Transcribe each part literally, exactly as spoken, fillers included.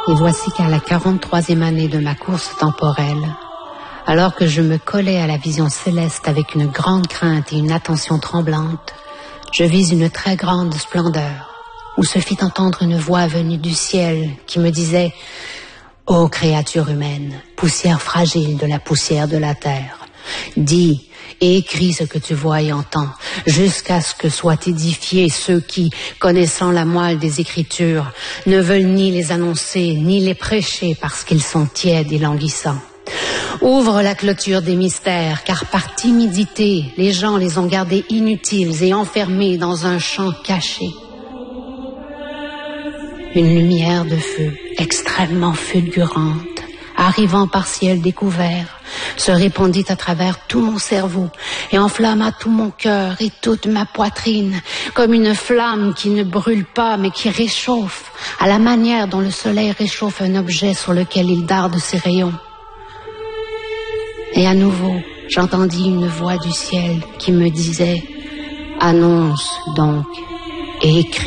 Et voici qu'à la quarante-troisième année de ma course temporelle, alors que je me collais à la vision céleste avec une grande crainte et une attention tremblante, je vis une très grande splendeur, où se fit entendre une voix venue du ciel qui me disait « Ô créature humaine, poussière fragile de la poussière de la terre, dis et écris ce que tu vois et entends, jusqu'à ce que soient édifiés ceux qui, connaissant la moelle des Écritures, ne veulent ni les annoncer, ni les prêcher parce qu'ils sont tièdes et languissants. Ouvre la clôture des mystères, car par timidité, les gens les ont gardés inutiles et enfermés dans un champ caché. Une lumière de feu extrêmement fulgurante, arrivant par ciel découvert, se répandit à travers tout mon cerveau et enflamma tout mon cœur et toute ma poitrine, comme une flamme qui ne brûle pas mais qui réchauffe, à la manière dont le soleil réchauffe un objet sur lequel il darde ses rayons. Et à nouveau, j'entendis une voix du ciel qui me disait « Annonce donc et écris ».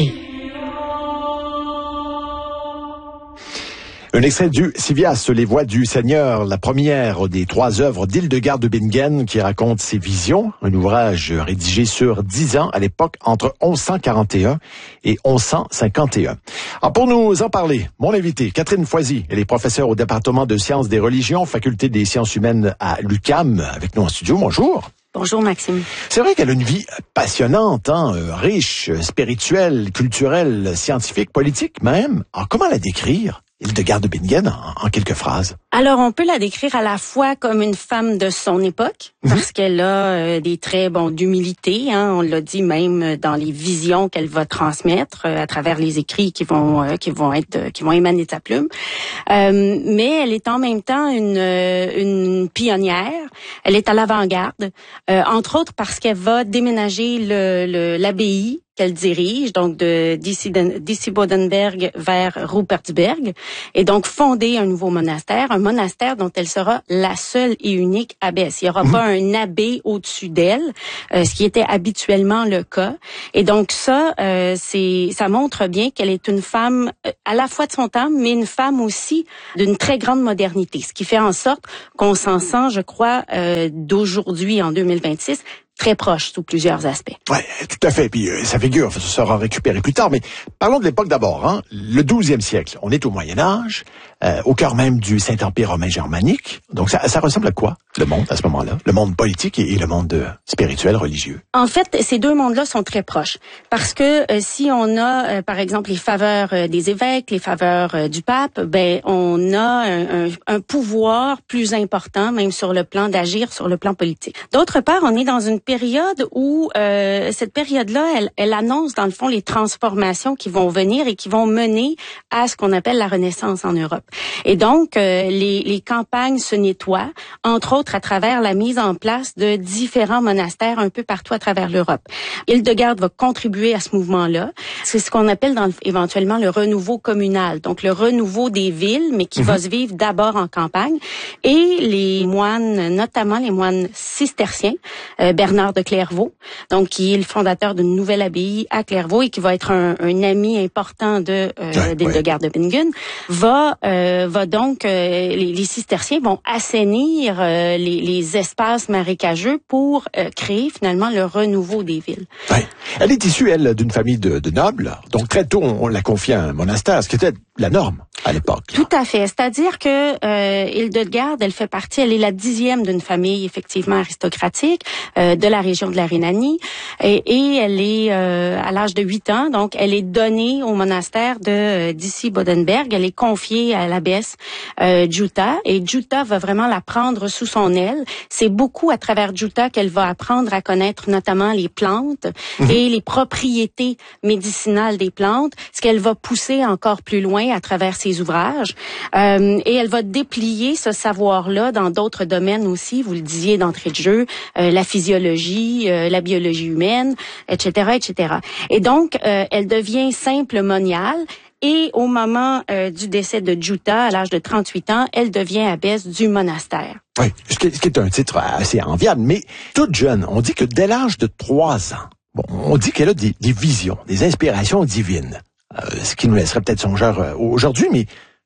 Un extrait du Civias, Les Voix du Seigneur, la première des trois œuvres d'Hildegard de Bingen qui raconte ses visions, un ouvrage rédigé sur dix ans à l'époque entre onze cent quarante et un et onze cent cinquante et un. Alors pour nous en parler, mon invité, Catherine Foisy, elle est professeure au département de sciences des religions, faculté des sciences humaines à l'U Q A M, avec nous en studio. Bonjour. Bonjour Maxime. C'est vrai qu'elle a une vie passionnante, hein, riche, spirituelle, culturelle, scientifique, politique même. Alors comment la décrire, Hildegard de Bingen, en, en quelques phrases? Alors, on peut la décrire à la fois comme une femme de son époque, mmh. parce qu'elle a euh, des traits bon d'humilité, hein, on l'a dit même dans les visions qu'elle va transmettre euh, à travers les écrits qui vont euh, qui vont être euh, qui vont émaner de sa plume. Euh, mais elle est en même temps une euh, une pionnière. Elle est à l'avant-garde, euh, entre autres parce qu'elle va déménager le, le l'abbaye qu'elle dirige, donc de Disibodenberg vers Rupertsberg, et donc fonder un nouveau monastère, un monastère dont elle sera la seule et unique abbesse. Il n'y aura mmh. pas un abbé au-dessus d'elle, euh, ce qui était habituellement le cas. Et donc ça, euh, c'est, ça montre bien qu'elle est une femme euh, à la fois de son temps, mais une femme aussi d'une très grande modernité, ce qui fait en sorte qu'on s'en sent, je crois, euh, d'aujourd'hui en deux mille vingt-six, très proche sous plusieurs aspects. Ouais, tout à fait. Puis euh, sa figure ça sera récupéré plus tard. Mais parlons de l'époque d'abord. Hein. Le douzième siècle. On est au Moyen Âge, euh, au cœur même du Saint-Empire romain germanique. Donc ça, ça ressemble à quoi, le monde à ce moment-là? Le monde politique et, et le monde euh, spirituel, religieux. En fait, ces deux mondes-là sont très proches. Parce que euh, si on a, euh, par exemple, les faveurs euh, des évêques, les faveurs euh, du pape, ben on a un, un, un pouvoir plus important, même sur le plan d'agir, sur le plan politique. D'autre part, on est dans une période où euh, cette période-là, elle, elle annonce dans le fond les transformations qui vont venir et qui vont mener à ce qu'on appelle la Renaissance en Europe. Et donc, euh, les, les campagnes se nettoient, entre autres à travers la mise en place de différents monastères un peu partout à travers l'Europe. Hildegard va contribuer à ce mouvement-là. C'est ce qu'on appelle dans, éventuellement le renouveau communal, donc le renouveau des villes, mais qui mm-hmm. va se vivre d'abord en campagne. Et les moines, notamment les moines cisterciens, euh, Bernard de Clairvaux, donc qui est le fondateur d'une nouvelle abbaye à Clairvaux et qui va être un, un ami important de euh, ouais, d'Hildegard ouais. de Bingen, va euh, va donc euh, les, les cisterciens vont assainir euh, les, les espaces marécageux pour euh, créer finalement le renouveau des villes. Ouais. Elle est issue elle d'une famille de, de nobles, donc très tôt on, on l'a confiée à un monastère, ce qui était la norme à l'époque. Tout à fait. C'est-à-dire que euh, Hildegard, elle fait partie, elle est la dixième d'une famille effectivement aristocratique euh, de la région de la Rhénanie et, et elle est euh, à l'âge de huit ans, donc elle est donnée au monastère de euh, Disibodenberg. Elle est confiée à l'abbesse euh, Jutta et Jutta va vraiment la prendre sous son aile. C'est beaucoup à travers Jutta qu'elle va apprendre à connaître notamment les plantes mmh. et les propriétés médicinales des plantes, ce qu'elle va pousser encore plus loin à travers ses ouvrages. Euh, et elle va déplier ce savoir-là dans d'autres domaines aussi. Vous le disiez d'entrée de jeu, euh, la physiologie, euh, la biologie humaine, et cetera, et cetera. Et donc, euh, elle devient simple moniale. Et au moment euh, du décès de Jutta, à l'âge de trente-huit ans, elle devient abbesse du monastère. Oui, ce qui est un titre assez enviable, mais toute jeune, on dit que dès l'âge de trois ans, bon, on dit qu'elle a des, des visions, des inspirations divines. Euh, ce qui nous laisserait peut-être songeur euh, aujourd'hui, mais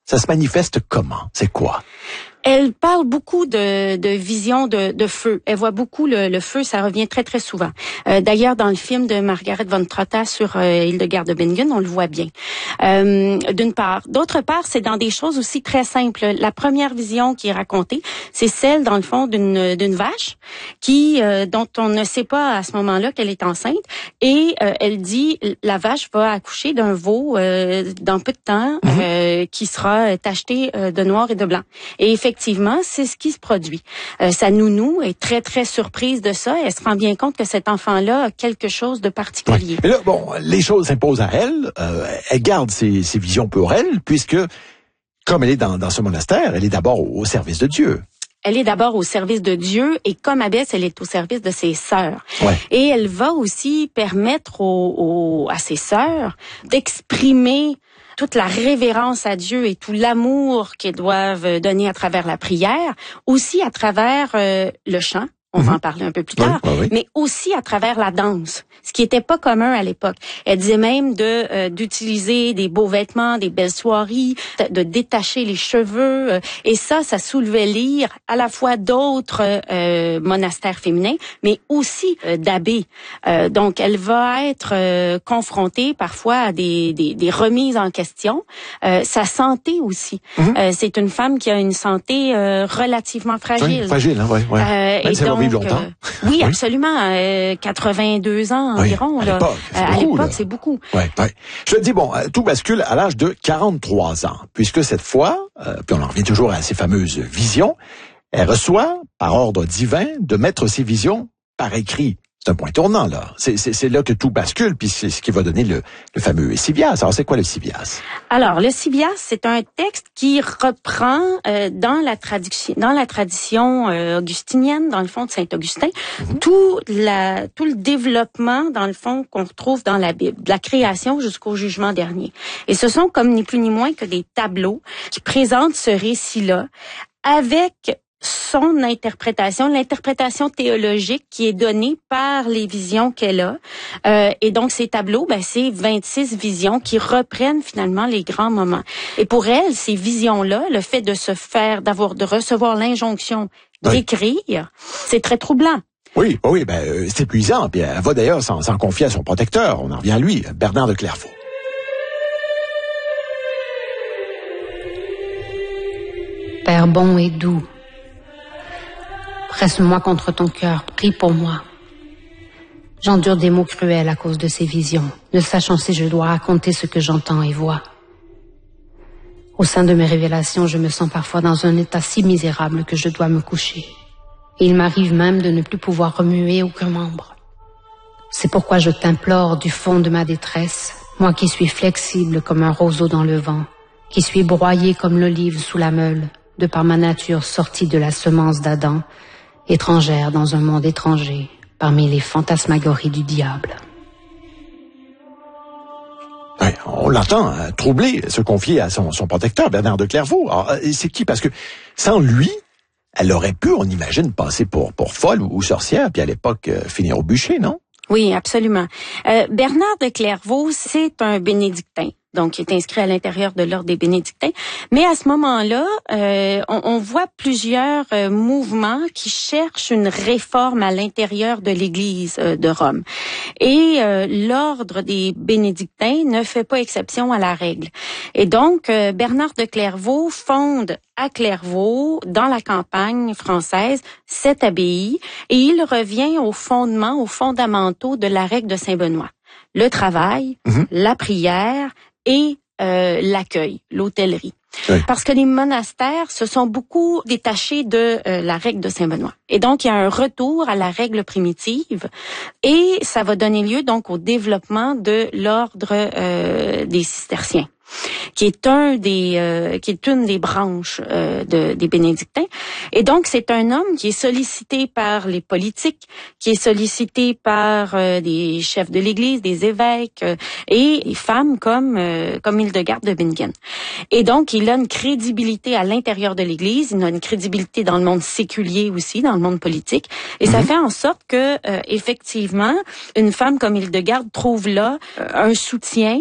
Ça se manifeste comment? C'est quoi? Elle parle beaucoup de, de vision de, de feu. Elle voit beaucoup le, le feu, ça revient très, très souvent. Euh, d'ailleurs, dans le film de Margaret von Trotta sur euh, Hildegard de Bingen, on le voit bien. Euh, d'une part. D'autre part, c'est dans des choses aussi très simples. La première vision qui est racontée, c'est celle, dans le fond, d'une, d'une vache qui euh, dont on ne sait pas à ce moment-là qu'elle est enceinte. Et euh, elle dit, la vache va accoucher d'un veau euh, dans peu de temps mm-hmm. euh, qui sera tacheté euh, de noir et de blanc. Et effectivement, Effectivement, c'est ce qui se produit. Euh, sa nounou est très, très surprise de ça. Elle se rend bien compte que cet enfant-là a quelque chose de particulier. Oui. Mais là, bon, les choses s'imposent à elle. Euh, elle garde ses, ses visions pour elle, puisque, comme elle est dans, dans ce monastère, elle est d'abord au, au service de Dieu. Elle est d'abord au service de Dieu et comme abbesse, elle est au service de ses sœurs. Ouais. Et elle va aussi permettre aux, aux, à ses sœurs d'exprimer toute la révérence à Dieu et tout l'amour qu'elles doivent donner à travers la prière, aussi à travers euh, le chant. On mm-hmm. va en parler un peu plus tard, oui, oui, oui. mais aussi à travers la danse, ce qui n'était pas commun à l'époque. Elle disait même de euh, d'utiliser des beaux vêtements, des belles soieries, de détacher les cheveux, euh, et ça, ça soulevait l'ire à la fois d'autres euh, monastères féminins, mais aussi euh, d'abbés. Euh, donc, elle va être euh, confrontée parfois à des, des, des remises en question. Euh, sa santé aussi. Mm-hmm. Euh, c'est une femme qui a une santé euh, relativement fragile. Oui, fragile, hein, oui, oui. Euh, et donc, longtemps. Euh, oui, oui, absolument. Euh, quatre-vingt-deux ans environ. Oui, à là. l'époque, c'est euh, beaucoup. À l'époque, c'est beaucoup. Ouais, ouais. Je te dis, bon, tout bascule à l'âge de quarante-trois ans, puisque cette fois, euh, puis on en revient toujours à ces fameuses visions, elle reçoit, par ordre divin, de mettre ses visions par écrit. C'est un point tournant, là. C'est, c'est, c'est là que tout bascule, puis c'est ce qui va donner le, le fameux Sibias. Alors, c'est quoi le Sibias? Alors, le Sibias, c'est un texte qui reprend euh, dans la tradition, dans la tradition euh, augustinienne, dans le fond de Saint-Augustin, mm-hmm. tout la, tout le développement, dans le fond, qu'on retrouve dans la Bible, de la création jusqu'au jugement dernier. Et ce sont comme ni plus ni moins que des tableaux qui présentent ce récit-là avec son interprétation, l'interprétation théologique qui est donnée par les visions qu'elle a. Euh, et donc, ces tableaux, ben, c'est vingt-six visions qui reprennent finalement les grands moments. Et pour elle, ces visions-là, le fait de se faire, d'avoir, de recevoir l'injonction d'écrire, oui. c'est très troublant. Oui, oui, ben, euh, c'est épuisant. Puis elle va d'ailleurs s'en, s'en confier à son protecteur. On en revient à lui, Bernard de Clairvaux. Père bon et doux, presse-moi contre ton cœur, prie pour moi. J'endure des mots cruels à cause de ces visions, ne sachant si je dois raconter ce que j'entends et vois. Au sein de mes révélations, je me sens parfois dans un état si misérable que je dois me coucher. Et il m'arrive même de ne plus pouvoir remuer aucun membre. C'est pourquoi je t'implore du fond de ma détresse, moi qui suis flexible comme un roseau dans le vent, qui suis broyé comme l'olive sous la meule, de par ma nature sortie de la semence d'Adam, étrangère dans un monde étranger, parmi les fantasmagories du diable. Oui, on l'entend, hein, troublé, se confier à son, son protecteur, Bernard de Clairvaux. Alors, c'est qui? Parce que sans lui, elle aurait pu, on imagine, passer pour, pour folle ou, ou sorcière, puis à l'époque, euh, finir au bûcher, non? Oui, absolument. Euh, Bernard de Clairvaux, c'est un bénédictin. Donc, il est inscrit à l'intérieur de l'ordre des bénédictins. Mais à ce moment-là, euh, on, on voit plusieurs euh, mouvements qui cherchent une réforme à l'intérieur de l'Église euh, de Rome. Et euh, l'ordre des bénédictins ne fait pas exception à la règle. Et donc, euh, Bernard de Clairvaux fonde à Clairvaux, dans la campagne française, cette abbaye, et il revient aux fondements, aux fondamentaux de la règle de Saint-Benoît. Le travail, mmh. la prière, et euh, l'accueil, l'hôtellerie. Oui. Parce que les monastères se sont beaucoup détachés de euh, la règle de Saint-Benoît. Et donc, il y a un retour à la règle primitive et ça va donner lieu donc au développement de l'ordre euh, des cisterciens, qui est un des euh, qui est une des branches euh, de, des bénédictins. Et donc c'est un homme qui est sollicité par les politiques, qui est sollicité par euh, des chefs de l'Église, des évêques euh, et les femmes comme euh, comme Hildegard de Bingen. Et donc il a une crédibilité à l'intérieur de l'Église, il a une crédibilité dans le monde séculier aussi, dans le monde politique. Et mm-hmm. ça fait en sorte que euh, effectivement une femme comme Hildegard trouve là euh, un soutien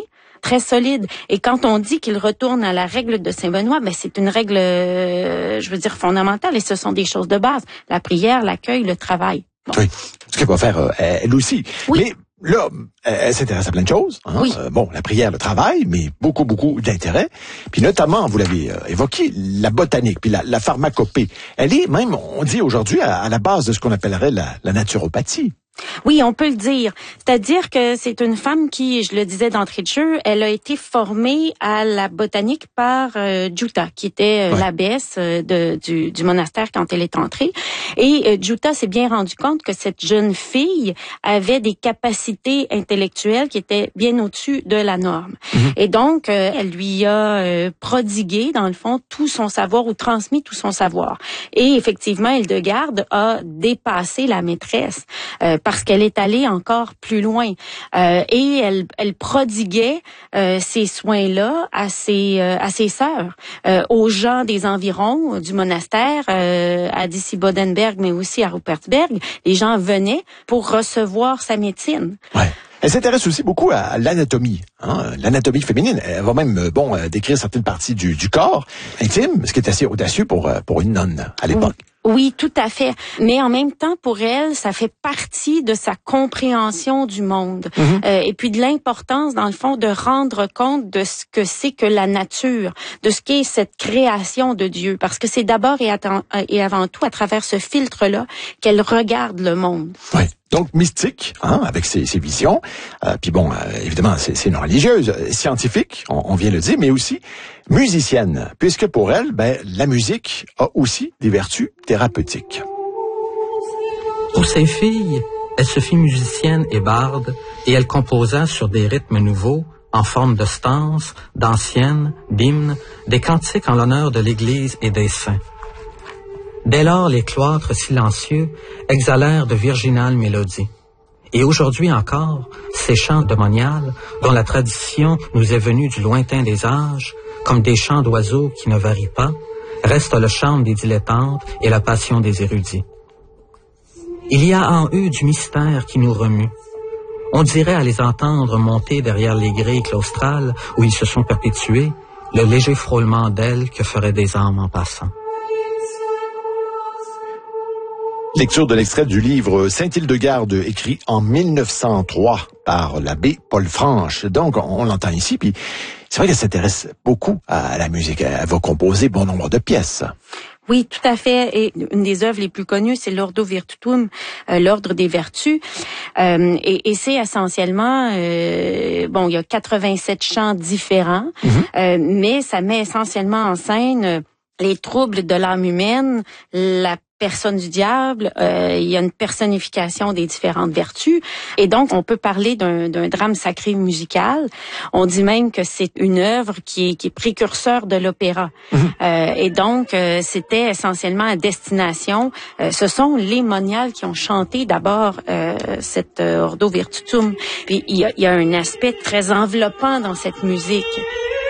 très solide. Et quand on dit qu'il retourne à la règle de Saint-Benoît, ben c'est une règle, euh, je veux dire, fondamentale. Et ce sont des choses de base. La prière, l'accueil, le travail. Bon. Oui, ce qu'elle va faire euh, elle aussi. Oui. Mais là, elle s'intéresse à plein de choses. Hein? Oui. Euh, bon, la prière, le travail, mais beaucoup, beaucoup d'intérêt. Puis notamment, vous l'avez euh, évoqué, la botanique, puis la, la pharmacopée. Elle est même, on dit aujourd'hui, à, à la base de ce qu'on appellerait la, la naturopathie. Oui, on peut le dire. C'est-à-dire que c'est une femme qui, je le disais d'entrée de jeu, elle a été formée à la botanique par euh, Jutta, qui était euh, ouais. l'abbesse euh, de, du, du monastère quand elle est entrée. Et euh, Jutta s'est bien rendu compte que cette jeune fille avait des capacités intellectuelles qui étaient bien au-dessus de la norme. Mm-hmm. Et donc, euh, elle lui a euh, prodigué, dans le fond, tout son savoir ou transmis tout son savoir. Et effectivement, Hildegarde a dépassé la maîtresse. Euh, parce qu'elle est allée encore plus loin. Euh, et elle, elle prodiguait euh, ces soins-là à ses, euh, à ses sœurs, euh, aux gens des environs du monastère, euh, à Dissy-Bodenberg, mais aussi à Rupertsberg. Les gens venaient pour recevoir sa médecine. Ouais. Elle s'intéresse aussi beaucoup à l'anatomie, hein, l'anatomie féminine. Elle va même, bon, décrire certaines parties du, du corps intime, ce qui est assez audacieux pour, pour une nonne à l'époque. Oui. Oui, tout à fait. Mais en même temps, pour elle, ça fait partie de sa compréhension du monde. Mm-hmm. Euh, et puis de l'importance, dans le fond, de rendre compte de ce que c'est que la nature, de ce qu'est cette création de Dieu. Parce que c'est d'abord et, atten- et avant tout à travers ce filtre-là qu'elle regarde le monde. Oui. Donc mystique, hein, avec ses, ses visions. Euh, puis bon, euh, évidemment, c'est, c'est une religieuse, scientifique, on, on vient le dire, mais aussi musicienne, puisque pour elle, ben, la musique a aussi des vertus thérapeutiques. Pour ses filles, elle se fit musicienne et barde, et elle composa sur des rythmes nouveaux, en forme de stances, d'anciennes, d'hymnes, des cantiques en l'honneur de l'Église et des saints. Dès lors, les cloîtres silencieux exhalèrent de virginales mélodies. Et aujourd'hui encore, ces chants de moniales, dont la tradition nous est venue du lointain des âges, comme des chants d'oiseaux qui ne varient pas, restent le charme des dilettantes et la passion des érudits. Il y a en eux du mystère qui nous remue. On dirait à les entendre monter derrière les grilles claustrales où ils se sont perpétués, le léger frôlement d'ailes que feraient des âmes en passant. Lecture de l'extrait du livre Sainte-Hildegarde, écrit en mille neuf cent trois par l'abbé Paul Franche. Donc, on l'entend ici, puis c'est vrai qu'elle s'intéresse beaucoup à la musique. Elle va composer bon nombre de pièces. Oui, tout à fait. Et une des œuvres les plus connues, c'est l'Ordo Virtutum, euh, l'ordre des vertus. Euh, et, et c'est essentiellement, euh, bon, il y a quatre-vingt-sept chants différents, mm-hmm. euh, mais ça met essentiellement en scène les troubles de l'âme humaine, la personne du diable, euh, il y a une personnification des différentes vertus. Et donc, on peut parler d'un, d'un drame sacré musical. On dit même que c'est une œuvre qui est, qui est précurseur de l'opéra. Mmh. Euh, et donc, euh, c'était essentiellement à destination. Euh, ce sont les moniales qui ont chanté d'abord euh, cette euh, Ordo Virtutum. Puis, il y a, il y a un aspect très enveloppant dans cette musique.